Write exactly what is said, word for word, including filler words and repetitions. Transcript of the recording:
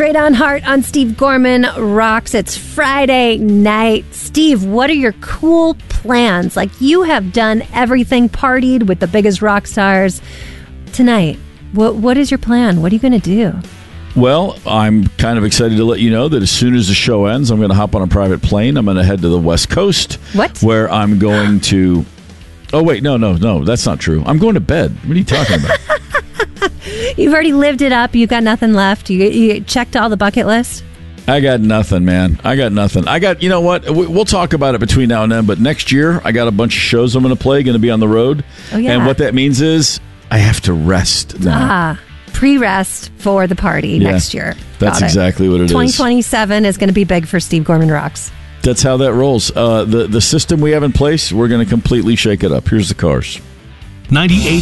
Straight on Heart on Steve Gorman Rocks. It's Friday night. Steve, what are your cool plans? Like, you have done everything, partied with the biggest rock stars. Tonight, what what is your plan? What are you going to do? Well, I'm kind of excited to let you know that as soon as the show ends, I'm going to hop on a private plane. I'm going to head to the West Coast. What? Where I'm going to... Oh, wait, no, no, no, that's not true. I'm going to bed. What are you talking about? You've already lived it up. You've got nothing left. You, you checked all the bucket list? I got nothing, man. I got nothing. I got, you know what? We'll talk about it between now and then, but next year, I got a bunch of shows I'm going to play, going to be on the road. Oh, yeah. And what that means is I have to rest now. Ah, pre-rest for the party Yeah, next year. That's Got it. exactly what it twenty is. twenty seven is going to be big for Steve Gorman Rocks. That's how that rolls. Uh, the, the system we have in place, we're going to completely shake it up. Here's the Cars. ninety-eight